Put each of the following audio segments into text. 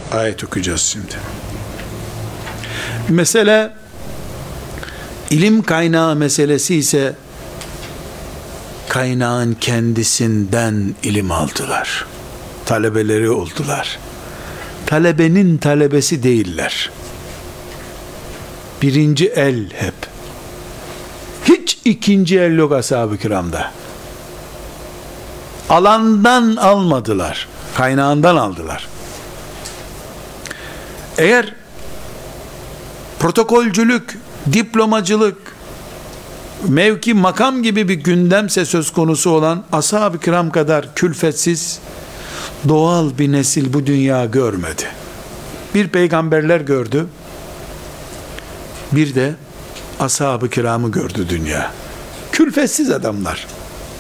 ayet okuyacağız şimdi. Mesele ilim kaynağı meselesi ise kaynağın kendisinden ilim aldılar. Talebeleri oldular. Talebenin talebesi değiller. Birinci el hep. Hiç ikinci el yok ashab-ı kiramda. Alandan almadılar. Kaynağından aldılar. Eğer protokolcülük, diplomacılık, mevki, makam gibi bir gündemse söz konusu olan, ashab-ı kiram kadar külfetsiz, doğal bir nesil bu dünya görmedi. Bir peygamberler gördü, bir de ashab-ı kiramı gördü dünya. Külfetsiz adamlar.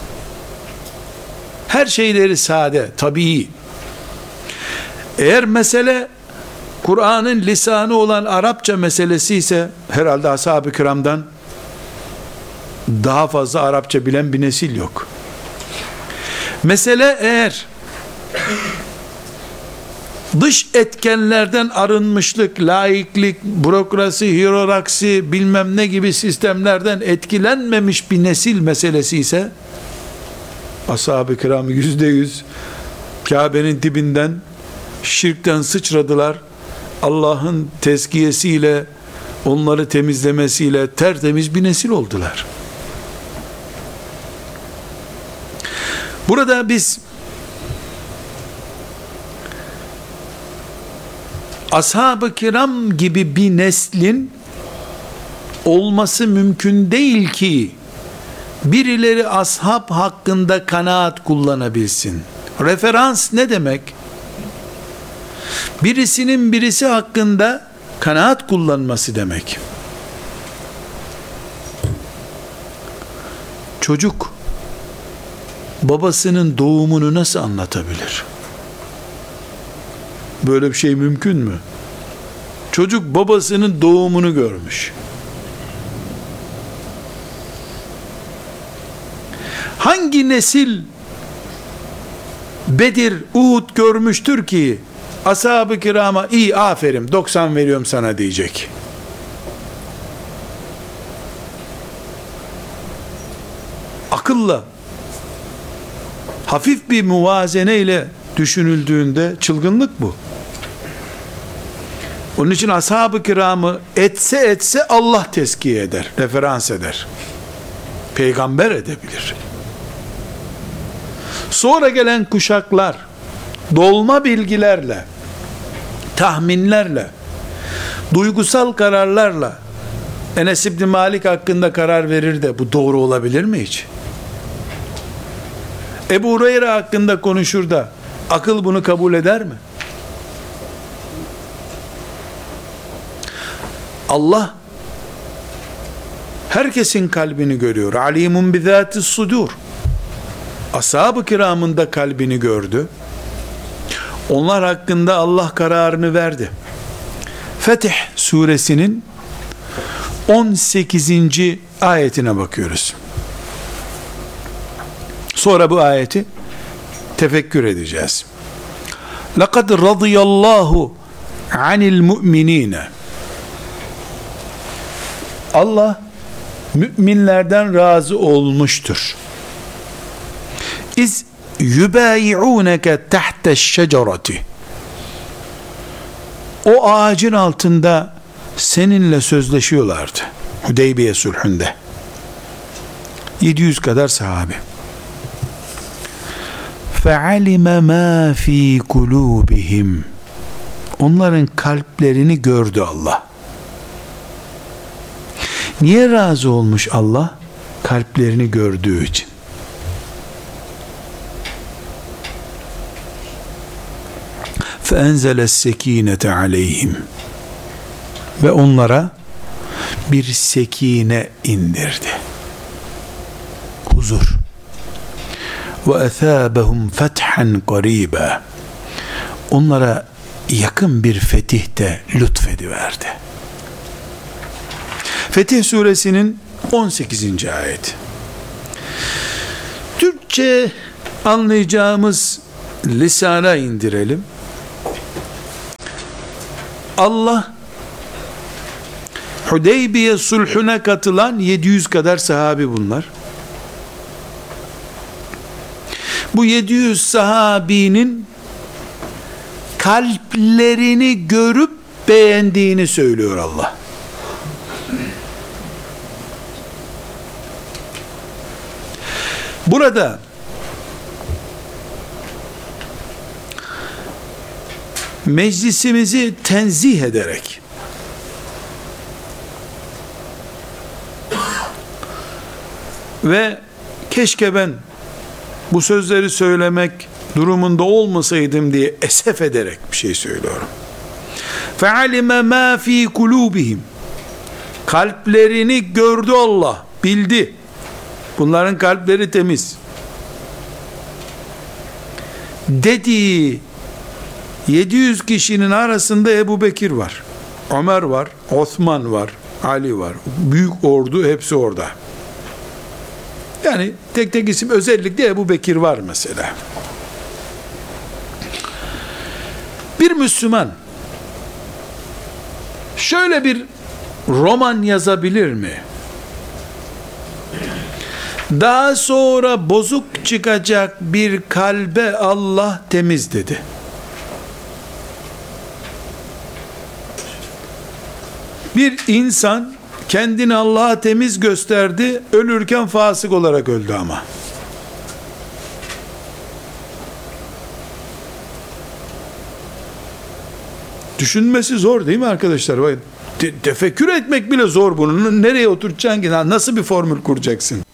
Her şeyleri sade, tabii. Eğer mesele Kur'an'ın lisanı olan Arapça meselesi ise herhalde ashab-ı kiramdan daha fazla Arapça bilen bir nesil yok. Mesele eğer dış etkenlerden arınmışlık, laiklik, bürokrasi, hiyerarşi, bilmem ne gibi sistemlerden etkilenmemiş bir nesil meselesi ise ashab-ı kiram %100 Kabe'nin dibinden şirkten sıçradılar. Allah'ın tezkiyesiyle, onları temizlemesiyle tertemiz bir nesil oldular. Burada biz ashab-ı kiram gibi bir neslin olması mümkün değil ki birileri ashab hakkında kanaat kullanabilsin. Referans ne demek? Birisinin birisi hakkında kanaat kullanması demek. Çocuk babasının doğumunu nasıl anlatabilir? Böyle bir şey mümkün mü? Çocuk babasının doğumunu görmüş. Hangi nesil Bedir, Uhud görmüştür ki ashab-ı kirama iyi, aferin 90 veriyorum sana diyecek? Akılla, hafif bir muvazene ile düşünüldüğünde çılgınlık bu. Onun için ashab-ı kiramı etse Allah tezkiye eder, referans eder. Peygamber edebilir. Sonra gelen kuşaklar dolma bilgilerle, tahminlerle, duygusal kararlarla Enes İbni Malik hakkında karar verir de bu doğru olabilir mi hiç? Ebu Hureyre hakkında konuşur da akıl bunu kabul eder mi? Allah herkesin kalbini görüyor. Alimun bizâtis sudur. Ashab-ı kiramın da kalbini gördü. Onlar hakkında Allah kararını verdi. Fetih suresinin 18. ayetine bakıyoruz. Sonra bu ayeti tefekkür edeceğiz. لَقَدْ رَضِيَ اللّٰهُ عَنِ الْمُؤْمِنِينَ. Allah müminlerden razı olmuştur. İz yubayi'unke tahte's şecereti. O ağacın altında seninle sözleşiyorlardı. Hudeybiye sulhünde. 700 kadar sahabe. Fe'alime ma fi kulubihim. Onların kalplerini gördü Allah. Niye razı olmuş Allah? Kalplerini gördüğü için. فَاَنْزَلَ السَّك۪ينَةَ عَلَيْهِمْ. Ve onlara bir sekine indirdi. Huzur. وَاَثَابَهُمْ فَتْحًا قَر۪يبًا. Onlara yakın bir fetih de lütfediverdi. Fetih suresinin 18. ayet. Türkçe anlayacağımız lisana indirelim. Allah Hudeybiye sulhuna katılan 700 kadar sahabi bunlar. Bu 700 sahabinin kalplerini görüp beğendiğini söylüyor Allah. Burada meclisimizi tenzih ederek ve keşke ben bu sözleri söylemek durumunda olmasaydım diye esef ederek bir şey söylüyorum. فَعَلِمَ مَا ف۪ي قُلُوبِهِمْ Kalplerini gördü Allah, bildi. Bunların kalpleri temiz. Dediği 700 kişinin arasında Ebu Bekir var, Ömer var, Osman var, Ali var. Büyük ordu hepsi orada. Yani tek tek isim, özellikle Ebu Bekir var mesela. Bir Müslüman şöyle bir roman yazabilir mi? Daha sonra bozuk çıkacak bir kalbe Allah temiz dedi. Bir insan kendini Allah'a temiz gösterdi, ölürken fasık olarak öldü ama. Düşünmesi zor değil mi arkadaşlar? Tefekkür etmek bile zor bunu. Nereye oturtacaksın ki? Nasıl bir formül kuracaksın?